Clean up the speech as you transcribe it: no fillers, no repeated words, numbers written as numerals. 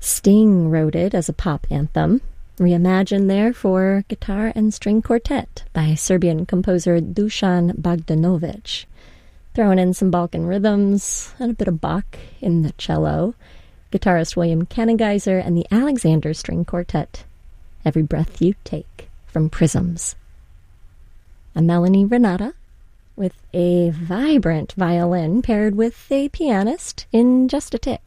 Sting wrote it as a pop anthem, reimagined there for guitar and string quartet by Serbian composer Dusan Bogdanovic, throwing in some Balkan rhythms and a bit of Bach in the cello, guitarist William Kanengeiser and the Alexander String Quartet. Every Breath You Take from Prisms. I'm Melanie Renata with a vibrant violin paired with a pianist in just a tick.